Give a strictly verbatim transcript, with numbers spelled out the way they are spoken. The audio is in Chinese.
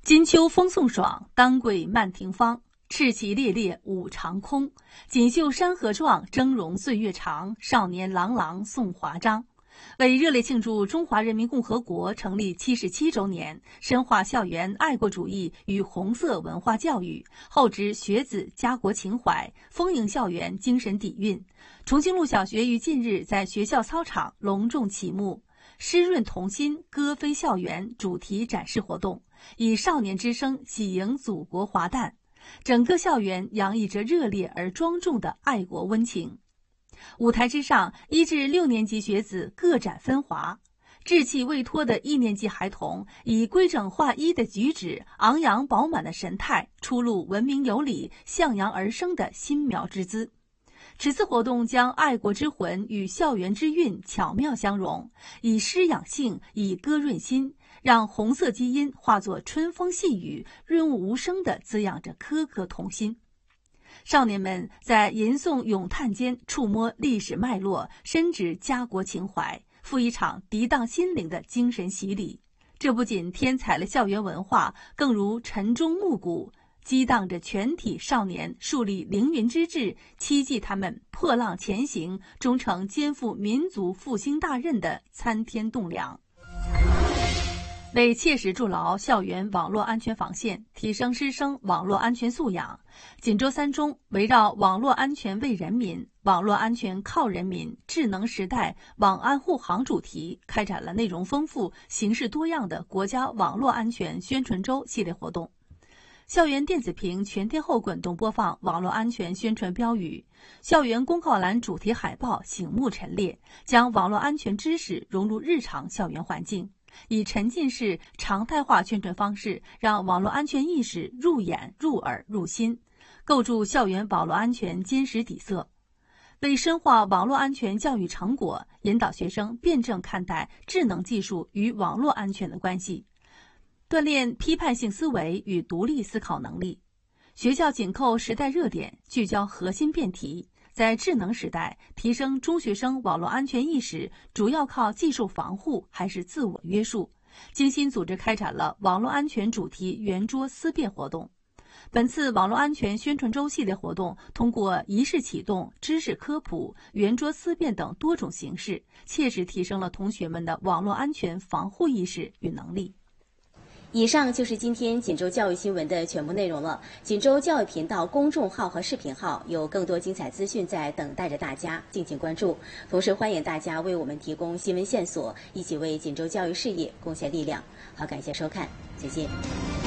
金秋风送爽，当归漫庭芳。赤旗猎猎舞长空，锦绣山河壮，峥嵘岁月长。少年郎朗送华章。为热烈庆祝中华人民共和国成立七十七周年，深化校园爱国主义与红色文化教育，厚植学子家国情怀，丰盈校园精神底蕴。重庆路小学于近日在学校操场隆重启幕湿润童心，歌飞校园主题展示活动，以少年之声喜迎祖国华诞。整个校园洋溢着热烈而庄重的爱国温情。舞台之上，一至六年级学子各展风华，稚气未脱的一年级孩童以规整划一的举止、昂扬饱满的神态，出露文明有礼、向阳而生的新苗之姿。此次活动将爱国之魂与校园之韵巧妙相融，以诗养性，以歌润心，让红色基因化作春风细雨，润物无声地滋养着颗颗童心。少年们在吟诵咏叹间触摸历史脉络，深植家国情怀，赴一场涤荡心灵的精神洗礼。这不仅添彩了校园文化，更如晨钟暮鼓，激荡着全体少年树立凌云之志，期冀他们破浪前行，终成肩负民族复兴大任的参天栋梁。为切实筑牢校园网络安全防线，提升师生网络安全素养，锦州三中围绕网络安全为人民、网络安全靠人民、智能时代网安护航主题，开展了内容丰富、形式多样的国家网络安全宣传周系列活动。校园电子屏全天候滚动播放网络安全宣传标语，校园公告栏主题海报醒目陈列，将网络安全知识融入日常校园环境，以沉浸式常态化宣传方式，让网络安全意识入眼、入耳、入心，构筑校园网络安全坚实底色。为深化网络安全教育成果，引导学生辩证看待智能技术与网络安全的关系，锻炼批判性思维与独立思考能力。学校紧扣时代热点，聚焦核心辩题，在智能时代提升中学生网络安全意识，主要靠技术防护还是自我约束？精心组织开展了网络安全主题圆桌思辨活动。本次网络安全宣传周系列活动通过仪式启动、知识科普、圆桌思辨等多种形式，切实提升了同学们的网络安全防护意识与能力。 以上就是今天锦州教育新闻的全部内容了。锦州教育频道公众号和视频号有更多精彩资讯在等待着大家，敬请关注。同时欢迎大家为我们提供新闻线索，一起为锦州教育事业贡献力量。好，感谢收看，再见。